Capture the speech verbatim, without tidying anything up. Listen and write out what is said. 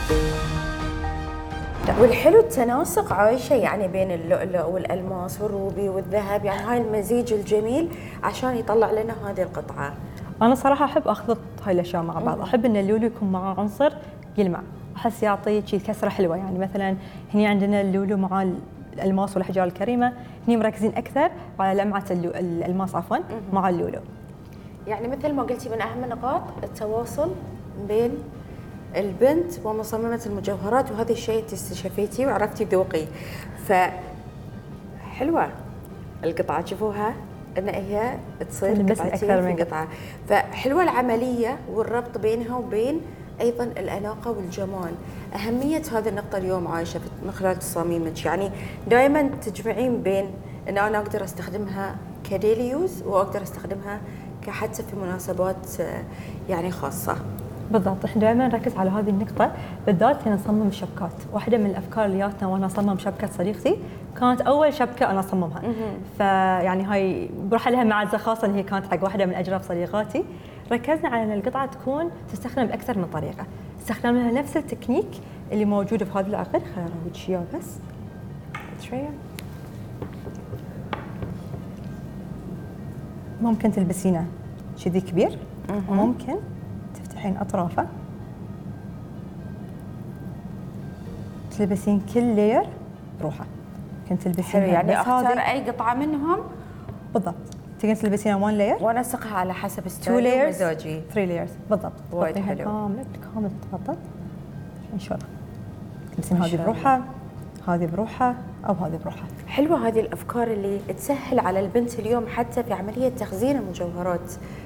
والحلو التناسق عايشه يعني بين اللؤلؤ والالماس والروبي والذهب، يعني هاي المزيج الجميل عشان يطلع لنا هذه القطعه. انا صراحه احب اخلط هاي الاشياء مع بعض، احب ان اللولو يكون معاه عنصر يلمع، احس يعطي شيء كسره حلوه. يعني مثلا هني عندنا اللولو مع الالماس والاحجار الكريمه، هني مركزين اكثر على لمعه الالماس عفوا مع اللولو. يعني مثل ما قلتي من اهم النقاط التواصل بين البنت ومصممه المجوهرات، وهذا الشيء انت استشفيتي وعرفتي ذوقي. ف حلوه القطعه، شوفوها ان هي تصير قطعتين من قطعه، فحلوه العمليه والربط بينها وبين ايضا الاناقه والجمال. اهميه هذه النقطه اليوم عايشه من خلال تصاميمك، يعني دائما تجمعين بين ان انا اقدر استخدمها كديلي يوز واقدر استخدمها حتى في مناسبات يعني خاصه. بالضبط، احنا دائما نركز على هذه النقطة بالذات لما نصمم الشبكات. واحدة من الافكار اللي جاتنا وانا اصمم شبكة صديقتي كانت اول شبكة انا اصممها. فيعني هاي بروح لها معزة خاصة ان هي كانت حق واحدة من اجرب صديقاتي. ركزنا على ان القطعة تكون تستخدم باكثر من طريقة، استخدمنا نفس التكنيك اللي موجود في هذا العقد. خلينا نروج اياه بس شوية. ممكن تلبسينه كذي كبير وممكن تفتحين اطرافه تلبسين كل لير بروحه. ممكن تلبسين يعني اختار اي قطعه منهم بالضبط، تقدرين تلبسينها وان لاير وانسقها على حسب ستايلي ومزاجي. ثري لايرز بالضبط، وايد حلو كامل كامل تتغطى ان شاء الله. تلبسين هذه بروحها، هذه بروحها او هذه بروحها. حلوه هذه الافكار اللي تسهل على البنت اليوم حتى في عمليه تخزين المجوهرات